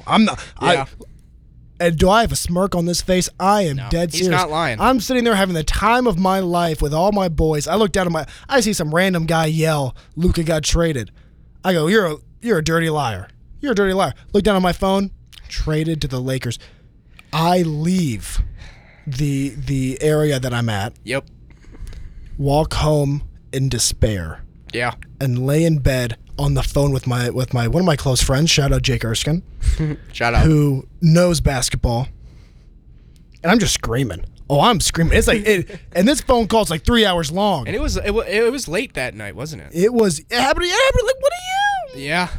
I'm not. Yeah. And do I have a smirk on this face? I am dead serious. He's not lying. I'm sitting there having the time of my life with all my boys. I look down at I see some random guy yell, Luka got traded. I go, you're a dirty liar. You're a dirty liar. Look down on my phone, traded to the Lakers. I leave the area that I'm at. Yep. Walk home in despair. Yeah. And lay in bed on the phone with my one of my close friends, shout out Jake Erskine. Shout out. Who knows basketball. And I'm just screaming. Oh, I'm screaming. It's like and this phone call's like 3 hours long. And it was late that night, wasn't it? It happened like, what are you? Yeah.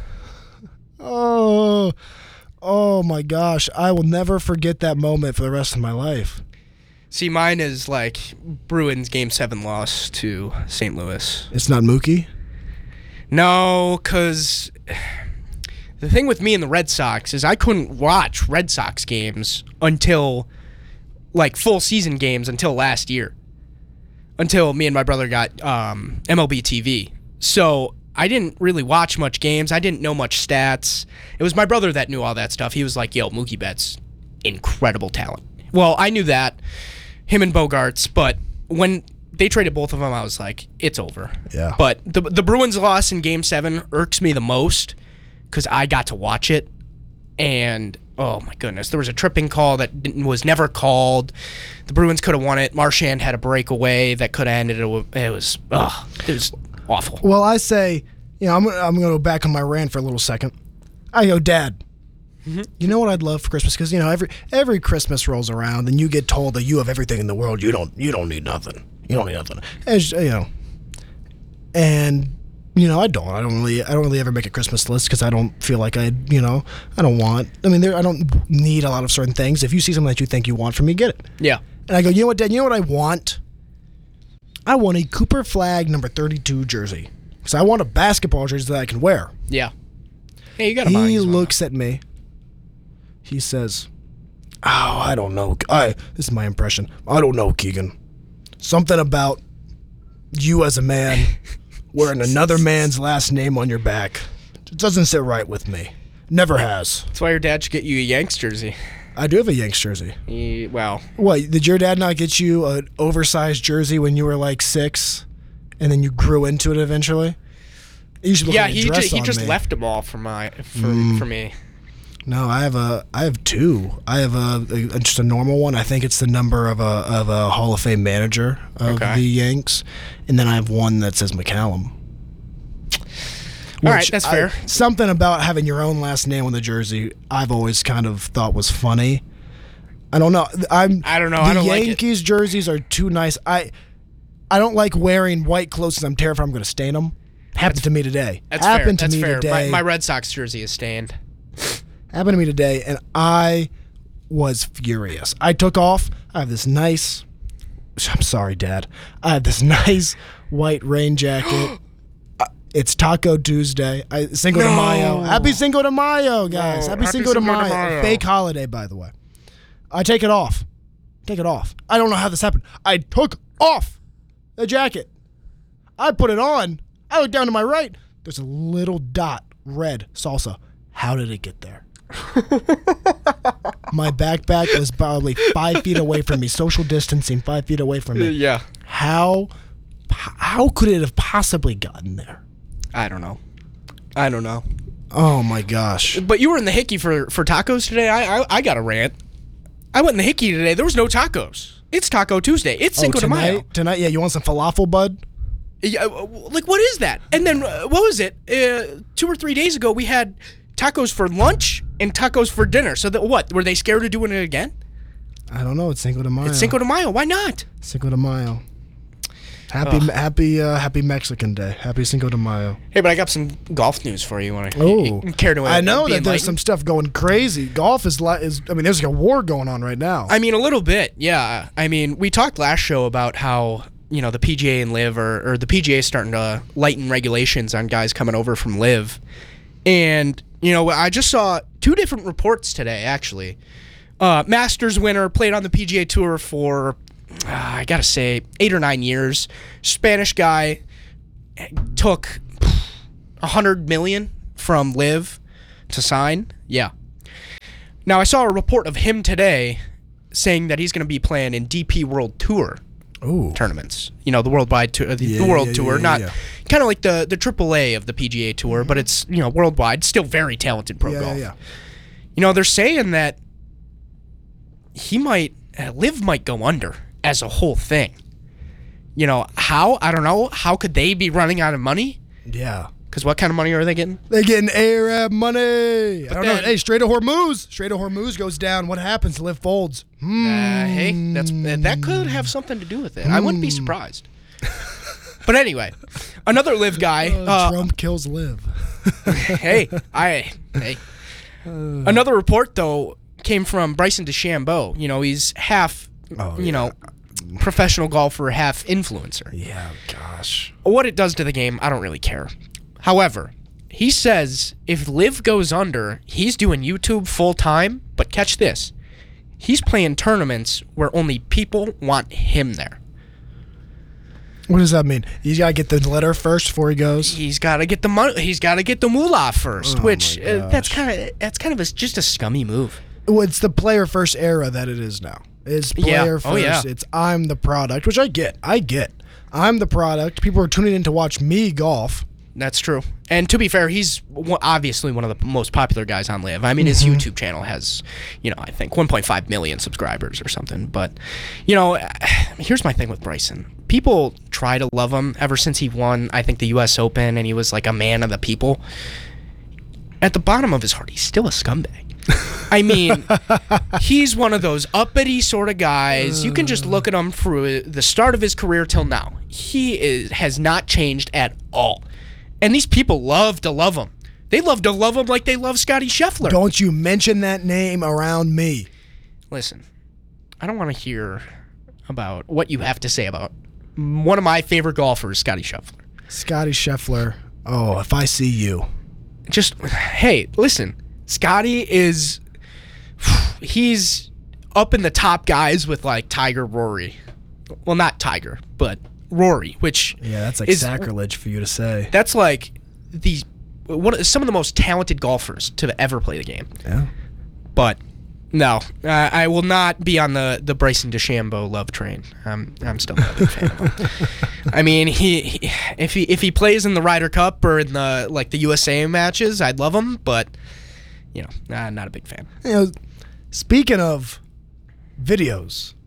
Oh my gosh. I will never forget that moment for the rest of my life. See, mine is like Bruins Game 7 loss to St. Louis. It's not Mookie? No, because the thing with me and the Red Sox is I couldn't watch Red Sox games until, like, full season games until last year. Until me and my brother got MLB TV. So I didn't really watch much games. I didn't know much stats. It was my brother that knew all that stuff. He was like, yo, Mookie Betts, incredible talent. Well, I knew that. Him and Bogarts, but when they traded both of them, I was like, it's over. Yeah. But the Bruins loss in Game 7 irks me the most because I got to watch it, and oh my goodness, there was a tripping call that was never called. The Bruins could have won it. Marchand had a breakaway that could have ended it. It was awful. Well, I say, I'm going to go back on my rant for a little second. I go, Dad, you know what I'd love for Christmas? Because every Christmas rolls around and you get told that you have everything in the world. You don't need nothing. You don't need nothing. As, and I don't really ever make a Christmas list because I don't feel like I don't want. I mean, I don't need a lot of certain things. If you see something that you think you want from me, get it. Yeah. And I go, you know what, Dad? You know what I want? I want a Cooper Flag number 32 jersey because I want a basketball jersey that I can wear. Yeah. Hey, you got to buy. He looks at me. He says, "Oh, I don't know. This is my impression. I don't know, Keegan. Something about you as a man wearing another man's last name on your back. It doesn't sit right with me. Never has." That's why your dad should get you a Yanks jersey. I do have a Yanks jersey. Well. What, did your dad not get you an oversized jersey when you were like 6 and then you grew into it eventually? He just left them all for me. No, I have two. I have just a normal one. I think it's the number of a Hall of Fame manager of the Yanks, and then I have one that says McCallum. All right, that's fair. Something about having your own last name on the jersey, I've always kind of thought was funny. I don't know. I don't know. I don't like like it. The Yankees jerseys are too nice. I don't like wearing white clothes because I'm terrified I'm going to stain them. Happened to me today. That's fair. My Red Sox jersey is stained. Happened to me today, and I was furious. I took off. I have this nice... I'm sorry, Dad. I have this nice white rain jacket. It's Taco Tuesday. Cinco de Mayo. Happy Cinco de Mayo, guys. Happy Cinco de Mayo. Fake holiday, by the way. I take it off. I don't know how this happened. I took off the jacket. I put it on. I look down to my right. There's a little dot, red salsa. How did it get there? My backpack was probably 5 feet away from me. Social distancing, 5 feet away from me. Yeah. How could it have possibly gotten there? I don't know. Oh my gosh. But you were in the Hickey for tacos today. I got a rant. I went in the Hickey today. There was no tacos. It's Taco Tuesday. It's Cinco de Mayo. Tonight, yeah. You want some falafel, bud? Yeah, like, what is that? And then, what was it? 2 or 3 days ago, we had tacos for lunch and tacos for dinner. So, what? Were they scared of doing it again? I don't know. It's Cinco de Mayo. It's Cinco de Mayo. Why not? Cinco de Mayo. Happy Mexican Day. Happy Cinco de Mayo. Hey, but I got some golf news for you. I know that there's some stuff going crazy. Golf is there's like a war going on right now. I mean, a little bit, yeah. I mean, we talked last show about how, the PGA and LIV or the PGA is starting to lighten regulations on guys coming over from LIV. And, I just saw 2 different reports today, actually. Masters winner, played on the PGA Tour for, I gotta say, 8 or 9 years. Spanish guy, took $100 million from LIV to sign. Yeah. Now, I saw a report of him today saying that he's going to be playing in DP World Tour Ooh. tournaments. You know, the worldwide tour, the World Tour, not kind of like the AAA of the PGA Tour, but it's, you know, worldwide. Still very talented pro golf. Yeah. You know, they're saying that Liv might go under as a whole thing. You know, how? I don't know. How could they be running out of money? Yeah. Because what kind of money are they getting? They're getting Arab money. I don't know. then- Hey, Strait of Hormuz goes down. What happens? Liv folds. Hey, that could have something to do with it. I wouldn't be surprised. But anyway, another Liv guy. Trump kills Liv. hey. Another report though came from Bryson DeChambeau. You know, he's half, professional golfer, half influencer. Yeah, gosh. What it does to the game, I don't really care. However, he says if Liv goes under, he's doing YouTube full time. But catch this. He's playing tournaments where only people want him there. What does that mean? He's got to get the letter first before he goes? He's got to get the money. He's got to get the moolah first, Oh which my gosh. that's kind of just a scummy move. Well, it's the player first era that it is now. It's player first. Oh, yeah. It's I'm the product, which I get. I'm the product. People are tuning in to watch me golf. That's true. And to be fair, he's obviously one of the most popular guys on Live. I mean, his YouTube channel has, I think 1.5 million subscribers or something. But, here's my thing with Bryson. People try to love him ever since he won, I think, the U.S. Open, and he was like a man of the people. At the bottom of his heart, he's still a scumbag. I mean, he's one of those uppity sort of guys. You can just look at him through the start of his career till now. He has not changed at all. And these people love to love him. They love to love him like they love Scotty Scheffler. Don't you mention that name around me. Listen, I don't want to hear about what you have to say about one of my favorite golfers, Scotty Scheffler. Scotty Scheffler. Oh, if I see you. Just, hey, listen. Scotty he's up in the top guys with like Tiger, Rory. Well, not Tiger, but Rory, which Yeah, that's like sacrilege for you to say. that's like some of the most talented golfers to ever play the game. Yeah. But no, I will not be on the Bryson DeChambeau love train. I'm still not a big fan of him. I mean, if he plays in the Ryder Cup or in the USA matches, I'd love him. But not a big fan. Speaking of video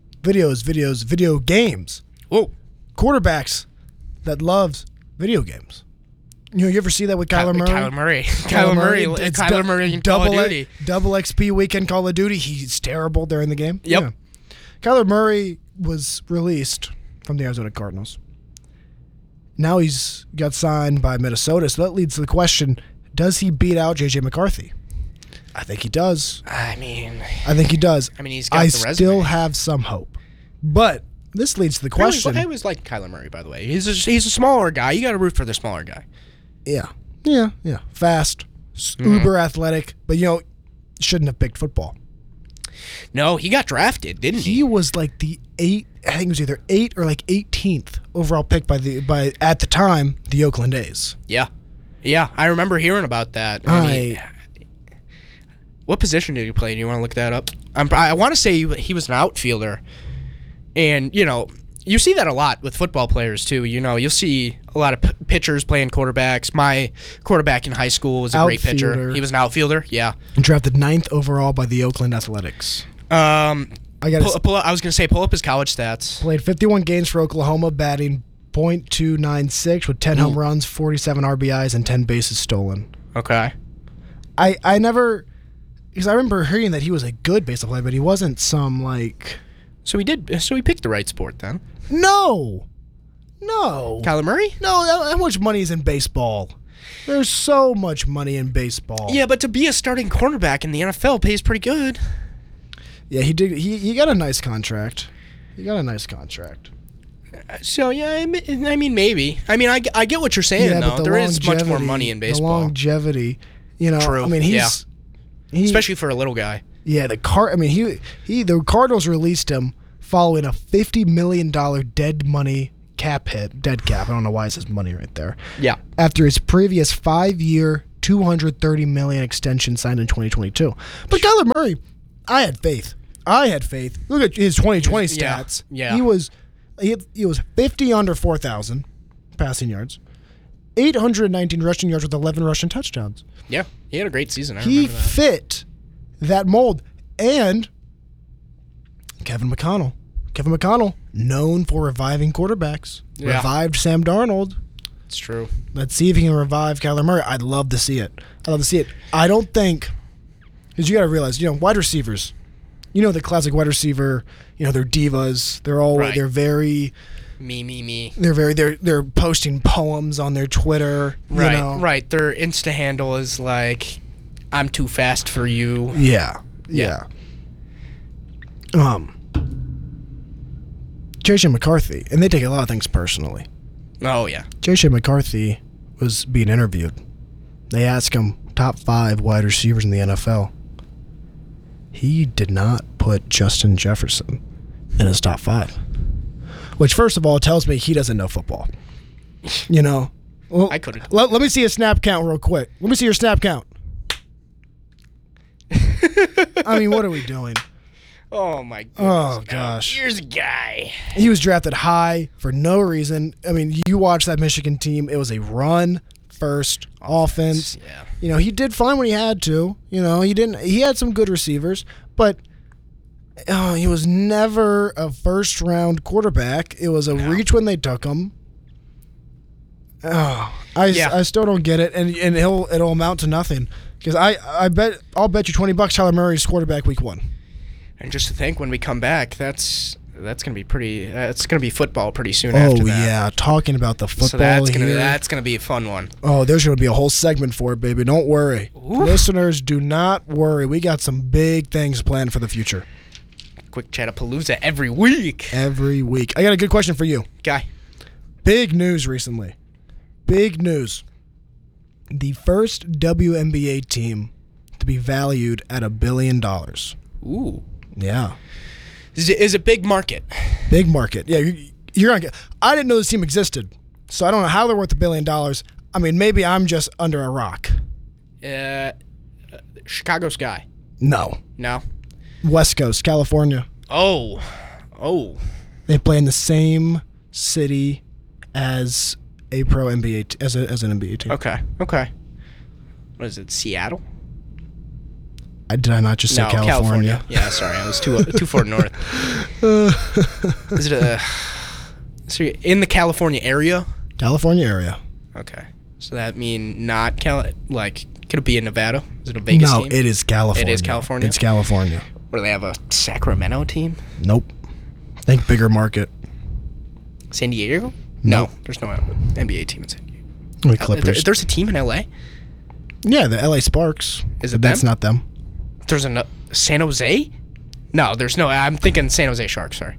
games. Whoa. Quarterbacks that loves video games. You ever see that with Kyler Murray? Kyler Murray in Call of Duty. Double XP weekend Call of Duty. He's terrible during the game. Yep. Yeah. Kyler Murray was released from the Arizona Cardinals. Now he's got signed by Minnesota. So that leads to the question, does he beat out J.J. McCarthy? I think he does. I think he does. he's got the resume. I still have some hope. But this leads to the question. I always liked Kyler Murray, by the way. He's a smaller guy. You got to root for the smaller guy. Yeah. Fast, uber athletic, but shouldn't have picked football. No, he got drafted, didn't he? He was like I think it was either 8th or 18th overall pick by at the time the Oakland A's. Yeah, I remember hearing about that. What position did he play? Do you want to look that up? I want to say he was an outfielder, and you see that a lot with football players too. You'll see a lot of pitchers playing quarterbacks. My quarterback in high school was a great pitcher. He was an outfielder. Yeah. Drafted 9th overall by the Oakland Athletics. I was gonna say pull up his college stats. Played 51 games for Oklahoma, batting .296 with 10 home runs, 47 RBIs, and 10 bases stolen. Okay. I never, because I remember hearing that he was a good baseball player, but he wasn't some like. So he picked the right sport then. No. Kyler Murray? No, how much money is in baseball? There's so much money in baseball. Yeah, but to be a starting cornerback in the NFL pays pretty good. Yeah, he did. He got a nice contract. So, yeah, I mean, maybe. I mean, I get what you're saying, though. There is much more money in baseball. The longevity. True. I mean, especially for a little guy. Yeah, the Cardinals released him following a $50 million dead cap. I don't know why it says money right there. Yeah. After his previous 5-year, $230 million extension signed in 2022. But Kyler Murray, I had faith. Look at his 2020 stats. Yeah. He was 50 under 4,000 passing yards, 819 rushing yards with 11 rushing touchdowns. Yeah, he had a great season. I He remember that. fit that mold. And Kevin McConnell, known for reviving quarterbacks, Yeah. revived Sam Darnold. It's true. Let's see if he can revive Kyler Murray. I'd love to see it. I don't think, because you got to realize, wide receivers, the classic wide receiver, they're divas. Right. They're very, Me. they're posting poems on their Twitter. Right, right. Their Insta handle is like, I'm too fast for you. Yeah. J.J. McCarthy, and they take a lot of things personally. Oh, yeah. J.J. McCarthy was being interviewed. They asked him top 5 wide receivers in the NFL. He did not put Justin Jefferson in his top 5. Which, first of all, tells me he doesn't know football. Well, I couldn't. Let me see a snap count real quick. Let me see your snap count. I mean, what are we doing? Oh, my goodness. Oh, gosh. Here's a guy. He was drafted high for no reason. I mean, you watch that Michigan team. It was a run-first offense. Yeah. He did fine when he had to. He had some good receivers, but he was never a first-round quarterback. It was a reach when they took him. I still don't get it, and it'll amount to nothing because I'll bet you $20 Kyler Murray's quarterback week 1. And just to think, when we come back, that's gonna be pretty. It's gonna be football pretty soon after that. Oh yeah, talking about the football. So that's here. gonna be a fun one. Oh, there's gonna be a whole segment for it, baby. Don't worry, Ooh. Listeners. Do not worry. We got some big things planned for the future. Quick Chatapalooza every week. Every week. I got a good question for you. Guy. Big news recently. Big news. The first WNBA team to be valued at $1 billion. Ooh. Yeah. Is a big market. Big market. Yeah, you're gonna get. I didn't know this team existed, so I don't know how they're worth $1 billion. I mean, maybe I'm just under a rock. Chicago Sky. No. No. West Coast, California. Oh. They play in the same city as a pro NBA as an NBA team. Okay. What is it? Seattle? Did I not just say California? Yeah, sorry, I was too far north. Is it so you're in the California area? California area. Okay, so that mean not could it be in Nevada? Is it a Vegas No, team? it is California. It is California? It's California. Or do they have a Sacramento team? Nope. Think bigger market. San Diego? Nope. No, there's no NBA team in San Diego. The Clippers. There's a team in LA? Yeah, the LA Sparks. Is it That's them? not them. There's a San Jose? No, there's no. I'm thinking San Jose Sharks. Sorry.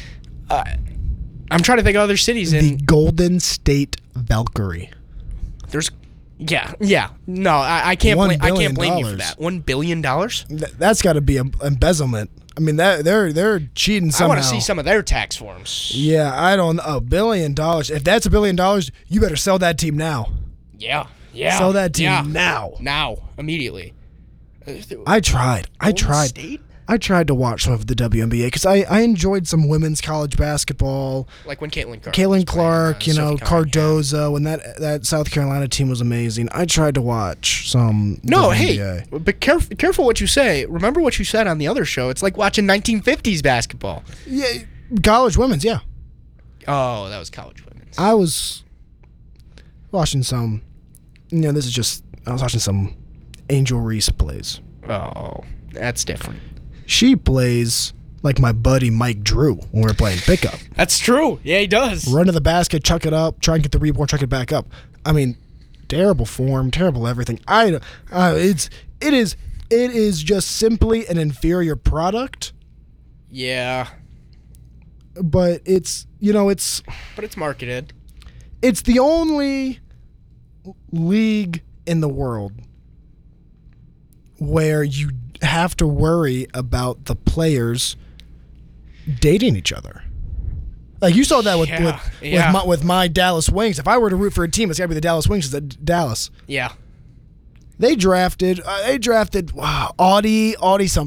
I'm trying to think of other cities. The Golden State Valkyrie. There's, yeah. No, I can't blame. I can't blame you for that. $1 billion. That's got to be embezzlement. I mean, they're cheating somehow. I want to see some of their tax forms. Yeah, I don't know. $1 billion. If that's $1 billion, you better sell that team now. Yeah. Sell that team now. Now, immediately. I tried. State? I tried to watch some of the WNBA because I enjoyed some women's college basketball. Like when Caitlin Clark. Caitlin Clark, Sophie Cardozo, and that South Carolina team was amazing. I tried to watch some. No, WNBA. hey, but careful what you say. Remember what you said on the other show. It's like watching 1950s basketball. Yeah, college women's. Yeah. Oh, that was college women's. I was watching some. I was watching some Angel Reese plays. Oh, that's different. She plays like my buddy Mike Drew when we're playing pickup. That's true. Yeah, he does. Run to the basket, chuck it up, try and get the rebound, chuck it back up. I mean, terrible form, terrible everything. It is just simply an inferior product. Yeah. But it's But it's marketed. It's the only league in the world where you have to worry about the players dating each other. Like you saw that with my Dallas Wings. If I were to root for a team, it's got to be the Dallas Wings. It's Dallas. Yeah. They drafted Audi something.